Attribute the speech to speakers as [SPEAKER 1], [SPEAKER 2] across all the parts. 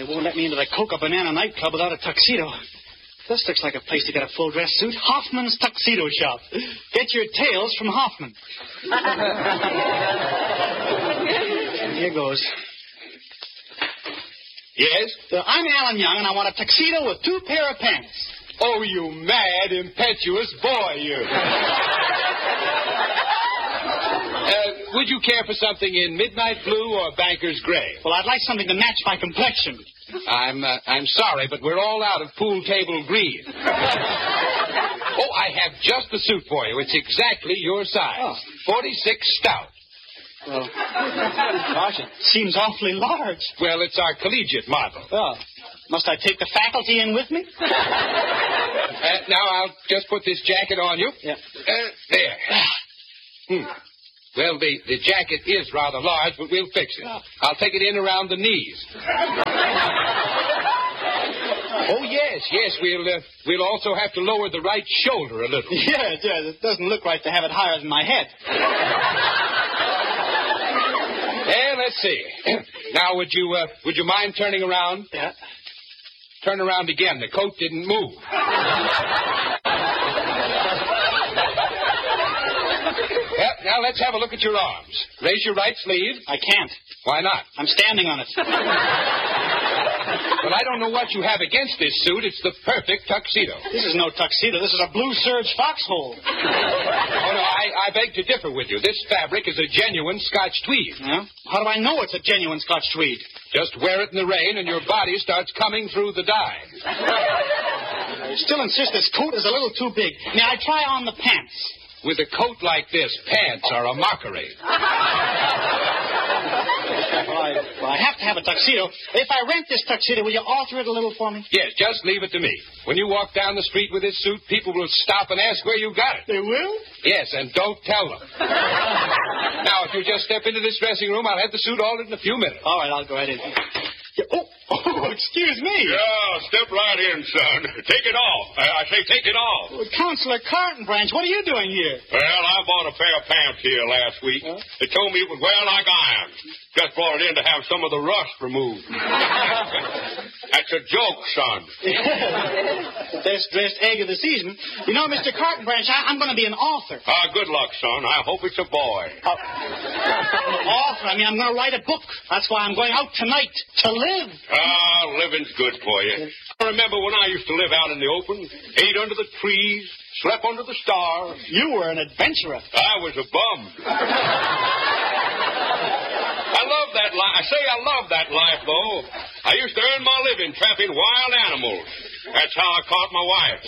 [SPEAKER 1] they won't let me into the Coca Banana nightclub without a tuxedo. This looks like a place to get a full-dress suit. Hoffman's Tuxedo Shop. Get your tails from Hoffman. Here goes.
[SPEAKER 2] Yes?
[SPEAKER 1] I'm Alan Young, and I want a tuxedo with 2 pair of pants.
[SPEAKER 2] Oh, you mad, impetuous boy, you. Would you care for something in midnight blue or banker's gray?
[SPEAKER 1] Well, I'd like something to match my complexion.
[SPEAKER 2] I'm sorry, but we're all out of pool table green. Oh, I have just the suit for you. It's exactly your size.
[SPEAKER 1] Oh.
[SPEAKER 2] 46 stout.
[SPEAKER 1] Well, gosh, it seems awfully large.
[SPEAKER 2] Well, it's our collegiate model.
[SPEAKER 1] Oh. Must I take the faculty in with me?
[SPEAKER 2] Now, I'll just put this jacket on you.
[SPEAKER 1] Yeah.
[SPEAKER 2] There. Well, the jacket is rather large, but we'll fix it. I'll take it in around the knees. Oh, yes, we'll also have to lower the right shoulder a little.
[SPEAKER 1] Yes, it doesn't look right to have it higher than my head.
[SPEAKER 2] Let's see. Now, would you mind turning around?
[SPEAKER 1] Yeah.
[SPEAKER 2] Turn around again. The coat didn't move. Now, let's have a look at your arms. Raise your right sleeve.
[SPEAKER 1] I can't.
[SPEAKER 2] Why not?
[SPEAKER 1] I'm standing on it.
[SPEAKER 2] Well, I don't know what you have against this suit. It's the perfect tuxedo.
[SPEAKER 1] This is no tuxedo. This is a blue serge foxhole.
[SPEAKER 2] Oh, no, I beg to differ with you. This fabric is a genuine Scotch tweed.
[SPEAKER 1] Yeah? How do I know it's a genuine Scotch tweed?
[SPEAKER 2] Just wear it in the rain and your body starts coming through the dye.
[SPEAKER 1] I still insist this coat is a little too big. May I try on the pants?
[SPEAKER 2] With a coat like this, pants are a mockery.
[SPEAKER 1] Well, I have to have a tuxedo. If I rent this tuxedo, will you alter it a little for me?
[SPEAKER 2] Yes, just leave it to me. When you walk down the street with this suit, people will stop and ask where you got it.
[SPEAKER 1] They will?
[SPEAKER 2] Yes, and don't tell them. Now, if you just step into this dressing room, I'll have the suit altered in a few minutes.
[SPEAKER 1] All right, I'll go right in. Oh, excuse me.
[SPEAKER 3] Yeah, step right in, son. Take it off. I say take it off.
[SPEAKER 1] Well, Counselor Carton-Branch, what are you doing here?
[SPEAKER 3] Well, I bought a pair of pants here last week.
[SPEAKER 1] Huh?
[SPEAKER 3] They told me it would wear like iron. Just brought it in to have some of the rust removed. That's a joke, son.
[SPEAKER 1] The best-dressed egg of the season. You know, Mr. Carton-Branch, I'm going to be an author.
[SPEAKER 3] Good luck, son. I hope it's a boy.
[SPEAKER 1] Author? I mean, I'm going to write a book. That's why I'm going out tonight to live.
[SPEAKER 3] Living's good for you. I remember when I used to live out in the open, ate under the trees, slept under the stars.
[SPEAKER 1] You were an adventurer.
[SPEAKER 3] I was a bum. I love that life. I say I love that life, though. I used to earn my living trapping wild animals. That's how I caught my wife.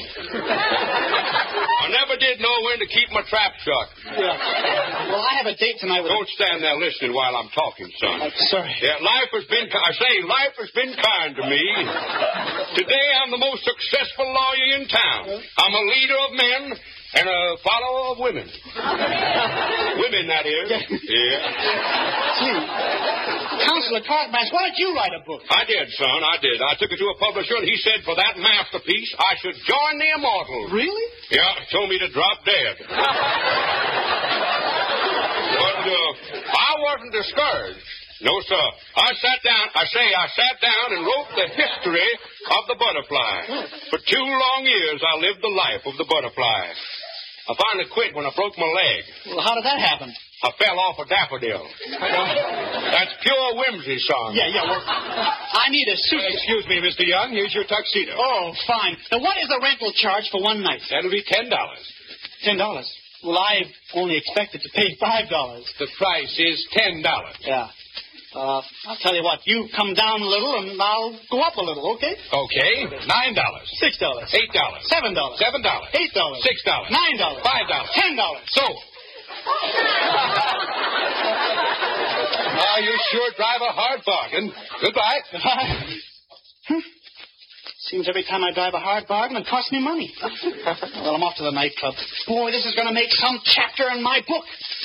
[SPEAKER 3] I never did know when to keep my trap shut.
[SPEAKER 1] Yeah. Well, I have a date tonight with...
[SPEAKER 3] Don't stand there listening while I'm talking, son.
[SPEAKER 1] Sorry.
[SPEAKER 3] Yeah, life has been kind to me. Today, I'm the most successful lawyer in town. I'm a leader of men and a follower of women. Women, that is. Yeah.
[SPEAKER 1] Gee. Counselor Carton-Branch, why don't you write a book?
[SPEAKER 3] I did, son, I did. I took it to a publisher, and he said for that masterpiece, I should join the immortals.
[SPEAKER 1] Really?
[SPEAKER 3] Yeah, he told me to drop dead. But I wasn't discouraged. No, sir. I sat down and wrote the history of the butterfly. For 2 long years, I lived the life of the butterfly. I finally quit when I broke my leg.
[SPEAKER 1] Well, how did that happen?
[SPEAKER 3] I fell off a daffodil. That's pure whimsy, son.
[SPEAKER 1] Yeah, well, I need a suit.
[SPEAKER 2] Excuse me, Mr. Young. Here's your tuxedo.
[SPEAKER 1] Oh, fine. Now, what is the rental charge for one night?
[SPEAKER 2] That'll be $10.
[SPEAKER 1] $10. Well, I only expected to pay $5.
[SPEAKER 2] The price is $10.
[SPEAKER 1] Yeah. I'll tell you what. You come down a little, and I'll go up a little, okay?
[SPEAKER 2] Okay. $9. $8.
[SPEAKER 1] $6. $7.
[SPEAKER 2] $7.
[SPEAKER 1] $8.
[SPEAKER 2] $6.
[SPEAKER 1] $9. $10.
[SPEAKER 2] Sold. Now, you sure drive a hard bargain. Goodbye.
[SPEAKER 1] Seems every time I drive a hard bargain, it costs me money. Well, I'm off to the nightclub. Boy, this is going to make some chapter in my book.